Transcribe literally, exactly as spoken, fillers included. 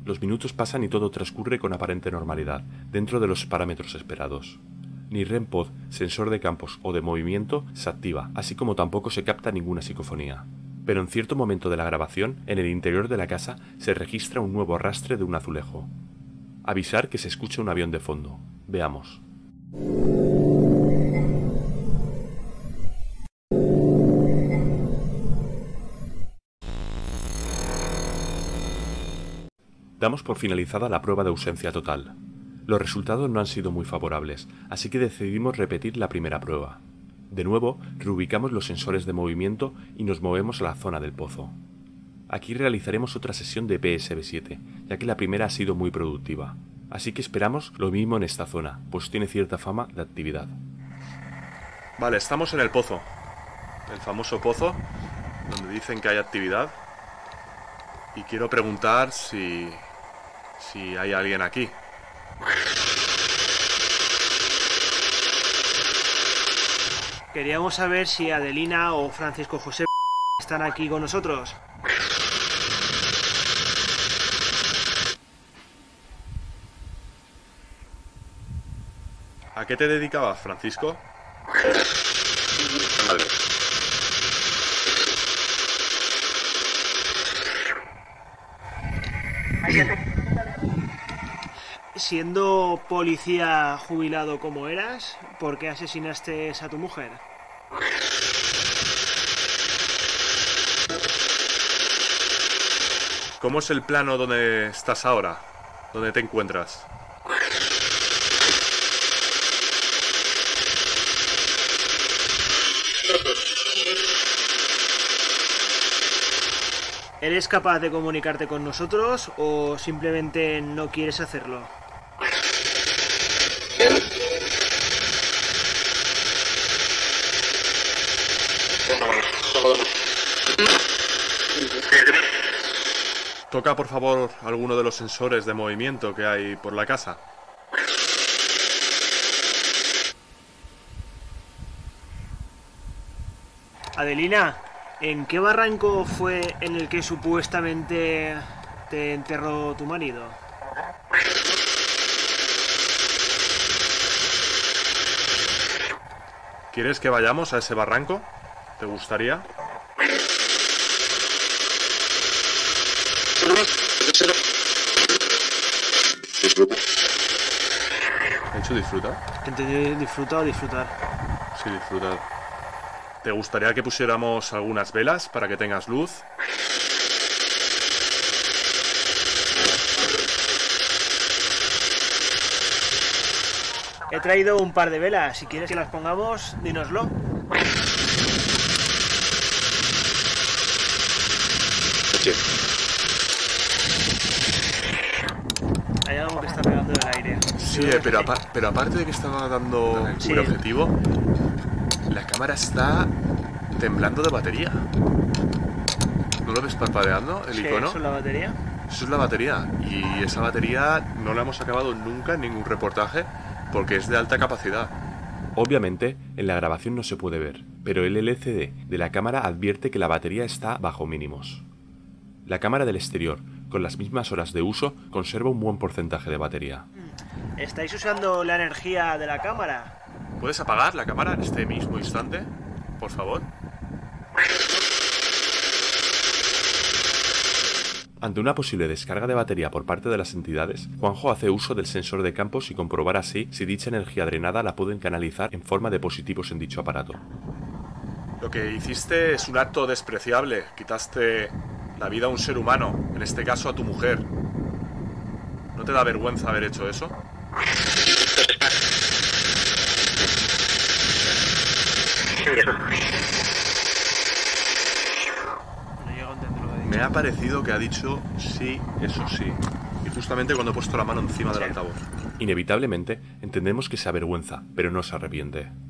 Los minutos pasan y todo transcurre con aparente normalidad, dentro de los parámetros esperados. Ni REM Pod, sensor de campos o de movimiento se activa, así como tampoco se capta ninguna psicofonía. Pero en cierto momento de la grabación, en el interior de la casa, se registra un nuevo arrastre de un azulejo. Avisar que se escucha un avión de fondo. Veamos. Damos por finalizada la prueba de ausencia total. Los resultados no han sido muy favorables, así que decidimos repetir la primera prueba. De nuevo, reubicamos los sensores de movimiento y nos movemos a la zona del pozo. Aquí realizaremos otra sesión de P S B siete, ya que la primera ha sido muy productiva. Así que esperamos lo mismo en esta zona, pues tiene cierta fama de actividad. Vale, estamos en el pozo. El famoso pozo, donde dicen que hay actividad. Y quiero preguntar si... si hay alguien aquí. Queríamos saber si Adelina o Francisco José están aquí con nosotros. ¿A qué te dedicabas, Francisco? Vale. Siendo policía jubilado como eras, ¿por qué asesinaste a tu mujer? ¿Cómo es el plano donde estás ahora? ¿Dónde te encuentras? ¿Eres capaz de comunicarte con nosotros o simplemente no quieres hacerlo? Toca, por favor, alguno de los sensores de movimiento que hay por la casa. Adelina, ¿en qué barranco fue en el que supuestamente te enterró tu marido? ¿Quieres que vayamos a ese barranco? ¿Te gustaría? ¿He hecho disfrutar? ¿Entendí disfrutar o disfrutar? Sí, disfrutar. ¿Te gustaría que pusiéramos algunas velas para que tengas luz? He traído un par de velas. Si quieres que las pongamos, dínoslo. Sí. Hay algo que está pegando del aire. Sí, pero, apa pero aparte de que estaba dando Sí. un objetivo, la cámara está temblando de batería. ¿No lo ves parpadeando el Sí, icono? ¿eso es la batería? Eso es la batería. Y esa batería no la hemos acabado nunca en ningún reportaje porque es de alta capacidad. Obviamente, en la grabación no se puede ver, pero el L C D de la cámara advierte que la batería está bajo mínimos. La cámara del exterior, con las mismas horas de uso, conserva un buen porcentaje de batería. ¿Estáis usando la energía de la cámara? ¿Puedes apagar la cámara en este mismo instante? Por favor. Ante una posible descarga de batería por parte de las entidades, Juanjo hace uso del sensor de campos y comprobar así si dicha energía drenada la pueden canalizar en forma de positivos en dicho aparato. Lo que hiciste es un acto despreciable. Quitaste la vida a un ser humano, en este caso a tu mujer. ¿No te da vergüenza haber hecho eso? No llego a entender lo que he dicho. Me ha parecido que ha dicho sí, eso sí. Y justamente cuando he puesto la mano encima del Sí. altavoz. Inevitablemente, entendemos que se avergüenza, pero no se arrepiente.